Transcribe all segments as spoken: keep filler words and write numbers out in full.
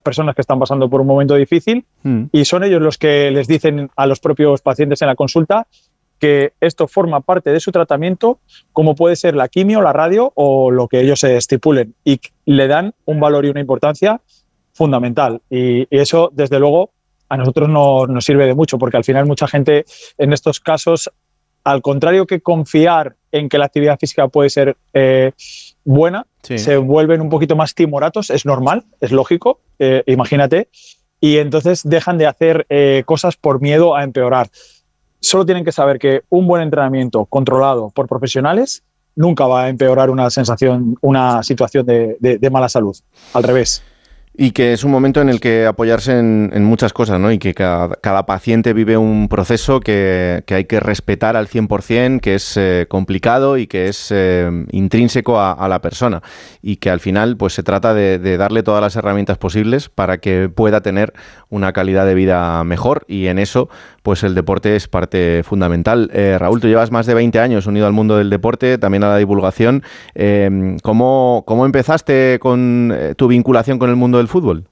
personas que están pasando por un momento difícil mm. y son ellos los que les dicen a los propios pacientes en la consulta que esto forma parte de su tratamiento, como puede ser la quimio, la radio o lo que ellos se estipulen, y le dan un valor y una importancia fundamental. Y, y eso, desde luego, a nosotros no, nos sirve de mucho, porque al final mucha gente en estos casos, al contrario que confiar en que la actividad física puede ser eh, buena, sí. se vuelven un poquito más timoratos, es normal, es lógico, eh, imagínate, y entonces dejan de hacer eh, cosas por miedo a empeorar. Solo tienen que saber que un buen entrenamiento controlado por profesionales nunca va a empeorar una sensación, una situación de, de, de mala salud, al revés. Y que es un momento en el que apoyarse en, en muchas cosas, ¿no? Y que cada, cada paciente vive un proceso que, que hay que respetar al cien por ciento, que es eh, complicado y que es eh, intrínseco a, a la persona. Y que al final pues se trata de, de darle todas las herramientas posibles para que pueda tener una calidad de vida mejor, y en eso pues el deporte es parte fundamental. Eh, Raúl, tú llevas más de veinte años unido al mundo del deporte, también a la divulgación. Eh, ¿cómo, ¿Cómo empezaste con eh, tu vinculación con el mundo del fútbol?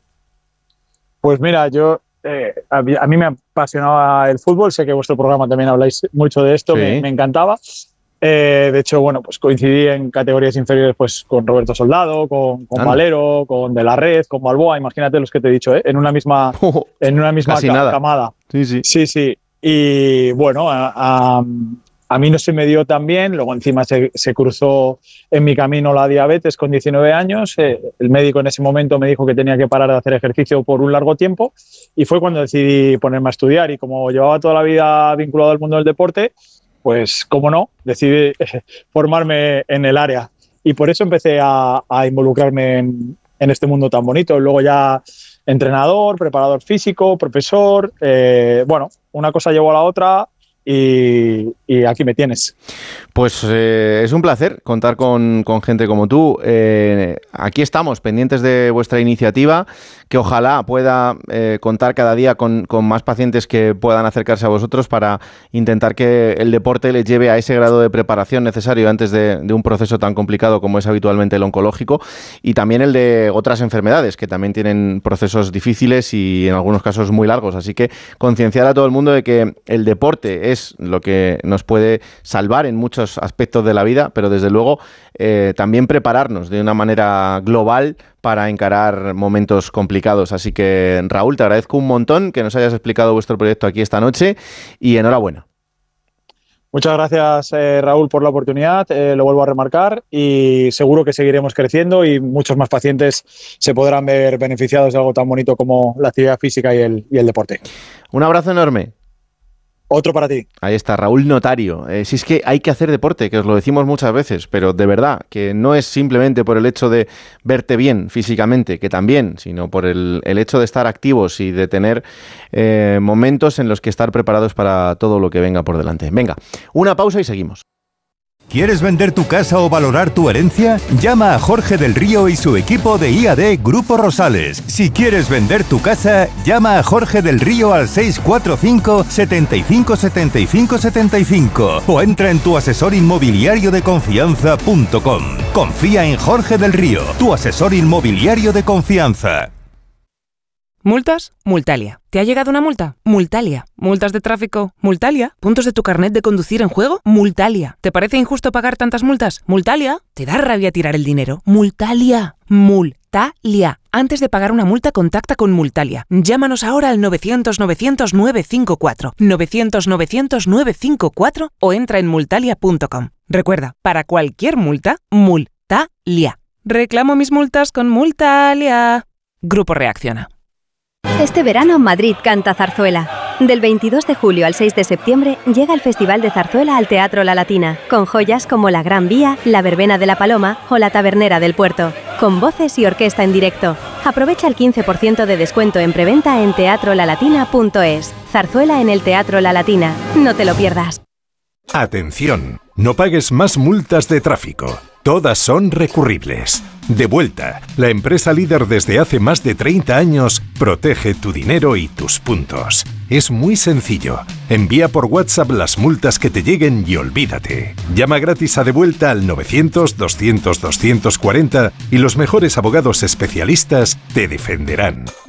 Pues mira, yo eh, a, mí, a mí me apasionaba el fútbol, sé que vuestro programa también habláis mucho de esto, sí. me, me encantaba. Eh, de hecho, bueno, pues coincidí en categorías inferiores pues con Roberto Soldado, con, con Valero, con De la Red, con Balboa, imagínate los que te he dicho, ¿eh? en una misma, oh, en una misma ca- camada. Sí, sí. Sí, sí. Y bueno, a, a, a mí no se me dio tan bien, luego encima se, se cruzó en mi camino la diabetes con diecinueve años, eh, el médico en ese momento me dijo que tenía que parar de hacer ejercicio por un largo tiempo, y fue cuando decidí ponerme a estudiar, y como llevaba toda la vida vinculado al mundo del deporte, pues, como no, decidí formarme en el área. Y por eso empecé a, a involucrarme en, en este mundo tan bonito. Luego ya entrenador, preparador físico, profesor. Eh, bueno, una cosa llevó a la otra y, y aquí me tienes. Pues eh, es un placer contar con, con gente como tú. Eh, aquí estamos, pendientes de vuestra iniciativa, que ojalá pueda eh, contar cada día con, con más pacientes que puedan acercarse a vosotros para intentar que el deporte les lleve a ese grado de preparación necesario antes de, de un proceso tan complicado como es habitualmente el oncológico, y también el de otras enfermedades que también tienen procesos difíciles y en algunos casos muy largos. Así que concienciar a todo el mundo de que el deporte es lo que nos puede salvar en muchos aspectos de la vida, pero desde luego eh, también prepararnos de una manera global para encarar momentos complicados. Así que, Raúl, te agradezco un montón que nos hayas explicado vuestro proyecto aquí esta noche, y enhorabuena. Muchas gracias, eh, Raúl, por la oportunidad, eh, lo vuelvo a remarcar, y seguro que seguiremos creciendo y muchos más pacientes se podrán ver beneficiados de algo tan bonito como la actividad física y el, y el deporte. Un abrazo enorme. Otro para ti. Ahí está, Raúl Notario. Eh, si es que hay que hacer deporte, que os lo decimos muchas veces, pero de verdad, que no es simplemente por el hecho de verte bien físicamente, que también, sino por el, el hecho de estar activos y de tener eh, momentos en los que estar preparados para todo lo que venga por delante. Venga, una pausa y seguimos. ¿Quieres vender tu casa o valorar tu herencia? Llama a Jorge del Río y su equipo de I A D Grupo Rosales. Si quieres vender tu casa, llama a Jorge del Río al seis cuatro cinco, setenta y cinco, setenta y cinco, setenta y cinco o entra en tu asesor inmobiliario de confianza punto com. Confía en Jorge del Río, tu asesor inmobiliario de confianza. ¿Multas? Multalia. ¿Te ha llegado una multa? Multalia. ¿Multas de tráfico? Multalia. ¿Puntos de tu carnet de conducir en juego? Multalia. ¿Te parece injusto pagar tantas multas? Multalia. ¿Te da rabia tirar el dinero? Multalia. Multalia. Antes de pagar una multa, contacta con Multalia. Llámanos ahora al novecientos, novecientos, novecientos cincuenta y cuatro, novecientos, novecientos, novecientos cincuenta y cuatro o entra en multalia punto com. Recuerda, para cualquier multa, Multalia. Reclamo mis multas con Multalia. Grupo Reacciona. Este verano Madrid canta zarzuela. Del veintidós de julio al seis de septiembre llega el Festival de Zarzuela al Teatro La Latina, con joyas como La Gran Vía, La Verbena de la Paloma o La Tabernera del Puerto, con voces y orquesta en directo. Aprovecha el quince por ciento de descuento en preventa en teatro la latina punto es. Zarzuela en el Teatro La Latina. No te lo pierdas. Atención, no pagues más multas de tráfico. Todas son recurribles. Devuelta, la empresa líder desde hace más de treinta años, protege tu dinero y tus puntos. Es muy sencillo. Envía por WhatsApp las multas que te lleguen y olvídate. Llama gratis a Devuelta al novecientos, doscientos, doscientos cuarenta y los mejores abogados especialistas te defenderán.